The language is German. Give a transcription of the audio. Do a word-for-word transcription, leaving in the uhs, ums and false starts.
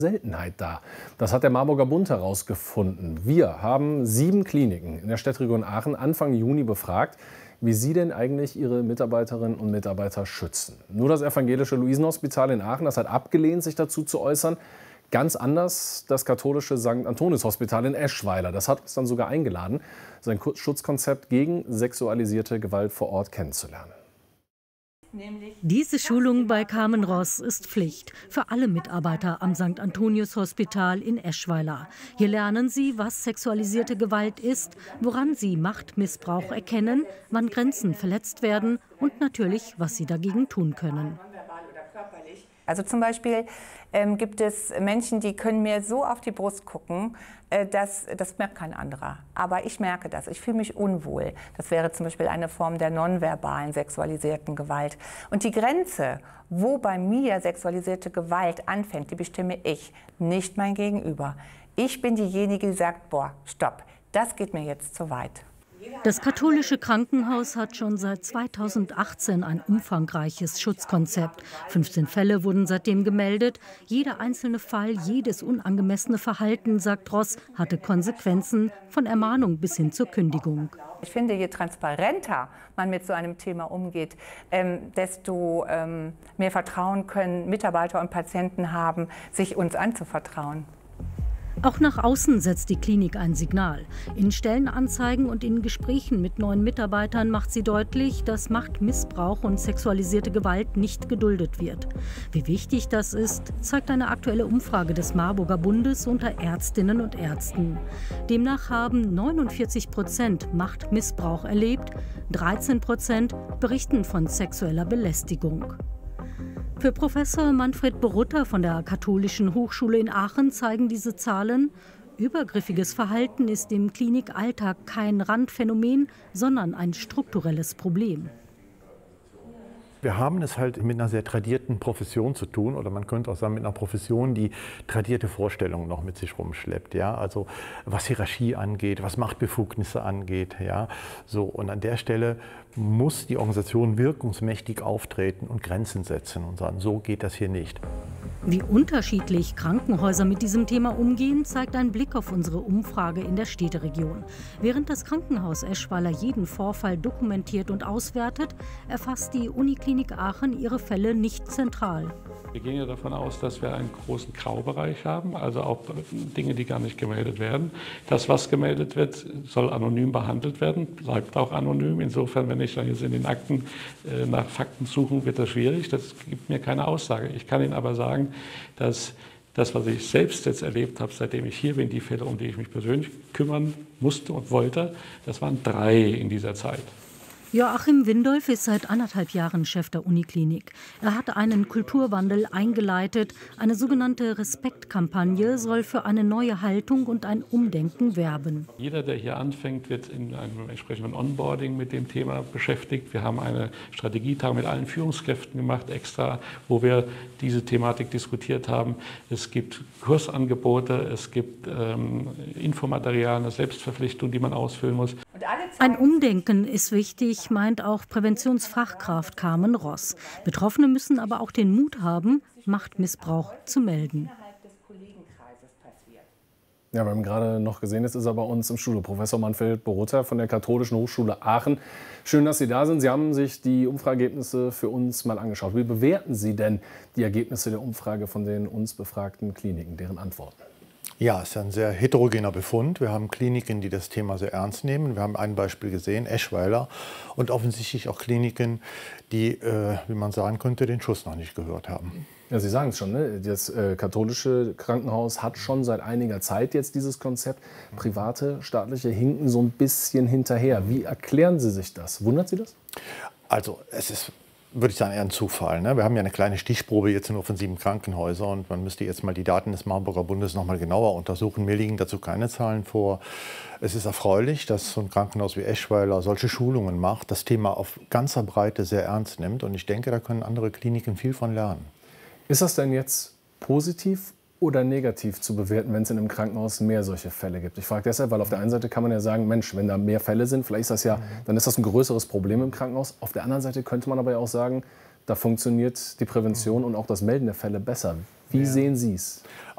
Seltenheit dar. Das hat der Marburger Bund herausgefunden. Wir haben sieben Kliniken in der Stadtregion Aachen Anfang Juni befragt, wie sie denn eigentlich ihre Mitarbeiterinnen und Mitarbeiter schützen. Nur das evangelische Luisenhospital in Aachen, das hat abgelehnt, sich dazu zu äußern. Ganz anders das katholische Sankt Antonius Hospital in Eschweiler. Das hat uns dann sogar eingeladen, sein Schutzkonzept gegen sexualisierte Gewalt vor Ort kennenzulernen. Diese Schulung bei Carmen Ross ist Pflicht für alle Mitarbeiter am Sankt Antonius Hospital in Eschweiler. Hier lernen sie, was sexualisierte Gewalt ist, woran sie Machtmissbrauch erkennen, wann Grenzen verletzt werden und natürlich, was sie dagegen tun können. Also zum Beispiel ähm, gibt es Menschen, die können mir so auf die Brust gucken, äh, dass, das merkt kein anderer. Aber ich merke das, ich fühle mich unwohl. Das wäre zum Beispiel eine Form der nonverbalen sexualisierten Gewalt. Und die Grenze, wo bei mir sexualisierte Gewalt anfängt, die bestimme ich, nicht mein Gegenüber. Ich bin diejenige, die sagt, boah, stopp, das geht mir jetzt zu weit. Das katholische Krankenhaus hat schon seit zweitausendachtzehn ein umfangreiches Schutzkonzept. fünfzehn Fälle wurden seitdem gemeldet. Jeder einzelne Fall, jedes unangemessene Verhalten, sagt Ross, hatte Konsequenzen von Ermahnung bis hin zur Kündigung. Ich finde, je transparenter man mit so einem Thema umgeht, ähm, desto ähm, mehr Vertrauen können Mitarbeiter und Patienten haben, sich uns anzuvertrauen. Auch nach außen setzt die Klinik ein Signal. In Stellenanzeigen und in Gesprächen mit neuen Mitarbeitern macht sie deutlich, dass Machtmissbrauch und sexualisierte Gewalt nicht geduldet wird. Wie wichtig das ist, zeigt eine aktuelle Umfrage des Marburger Bundes unter Ärztinnen und Ärzten. Demnach haben neunundvierzig Prozent Machtmissbrauch erlebt, dreizehn Prozent berichten von sexueller Belästigung. Für Professor Manfred Borutta von der Katholischen Hochschule in Aachen zeigen diese Zahlen, übergriffiges Verhalten ist im Klinikalltag kein Randphänomen, sondern ein strukturelles Problem. Wir haben es halt mit einer sehr tradierten Profession zu tun, oder man könnte auch sagen mit einer Profession, die tradierte Vorstellungen noch mit sich rumschleppt. Ja? Also was Hierarchie angeht, was Machtbefugnisse angeht. Ja? So, und an der Stelle muss die Organisation wirkungsmächtig auftreten und Grenzen setzen und sagen, so geht das hier nicht. Wie unterschiedlich Krankenhäuser mit diesem Thema umgehen, zeigt ein Blick auf unsere Umfrage in der Städteregion. Während das Krankenhaus Eschweiler jeden Vorfall dokumentiert und auswertet, erfasst die Uniklinik Aachen ihre Fälle nicht zentral. Wir gehen ja davon aus, dass wir einen großen Graubereich haben, also auch Dinge, die gar nicht gemeldet werden. Das, was gemeldet wird, soll anonym behandelt werden, bleibt auch anonym. Insofern, wenn ich dann jetzt in den Akten äh, nach Fakten suche, wird das schwierig. Das gibt mir keine Aussage. Ich kann Ihnen aber sagen, dass das, was ich selbst jetzt erlebt habe, seitdem ich hier bin, die Fälle, um die ich mich persönlich kümmern musste und wollte, das waren drei in dieser Zeit. Joachim Windolf ist seit anderthalb Jahren Chef der Uniklinik. Er hat einen Kulturwandel eingeleitet. Eine sogenannte Respektkampagne soll für eine neue Haltung und ein Umdenken werben. Jeder, der hier anfängt, wird in einem entsprechenden Onboarding mit dem Thema beschäftigt. Wir haben eine Strategietagung mit allen Führungskräften gemacht, extra, wo wir diese Thematik diskutiert haben. Es gibt Kursangebote, es gibt ähm, Infomaterial, eine Selbstverpflichtung, die man ausfüllen muss. Ein Umdenken ist wichtig, meint auch Präventionsfachkraft Carmen Ross. Betroffene müssen aber auch den Mut haben, Machtmissbrauch zu melden. Ja, wir haben gerade noch gesehen, jetzt ist er bei uns im Studio, Professor Manfred Borutta von der Katholischen Hochschule Aachen. Schön, dass Sie da sind. Sie haben sich die Umfrageergebnisse für uns mal angeschaut. Wie bewerten Sie denn die Ergebnisse der Umfrage von den uns befragten Kliniken, deren Antworten? Ja, es ist ein sehr heterogener Befund. Wir haben Kliniken, die das Thema sehr ernst nehmen. Wir haben ein Beispiel gesehen, Eschweiler, und offensichtlich auch Kliniken, die, äh, wie man sagen könnte, den Schuss noch nicht gehört haben. Ja, Sie sagen es schon, ne? Das äh, katholische Krankenhaus hat schon seit einiger Zeit jetzt dieses Konzept. Private, staatliche hinken so ein bisschen hinterher. Wie erklären Sie sich das? Wundert Sie das? Also es ist, würde ich sagen, eher ein Zufall. Ne? Wir haben ja eine kleine Stichprobe jetzt nur von sieben Krankenhäusern und man müsste jetzt mal die Daten des Marburger Bundes noch mal genauer untersuchen. Mir liegen dazu keine Zahlen vor. Es ist erfreulich, dass so ein Krankenhaus wie Eschweiler solche Schulungen macht, das Thema auf ganzer Breite sehr ernst nimmt und ich denke, da können andere Kliniken viel von lernen. Ist das denn jetzt positiv oder negativ zu bewerten, wenn es in einem Krankenhaus mehr solche Fälle gibt? Ich frage deshalb, weil auf der einen Seite kann man ja sagen, Mensch, wenn da mehr Fälle sind, vielleicht ist das ja, dann ist das ein größeres Problem im Krankenhaus. Auf der anderen Seite könnte man aber ja auch sagen, da funktioniert die Prävention und auch das Melden der Fälle besser. Wie ja. sehen Sie es?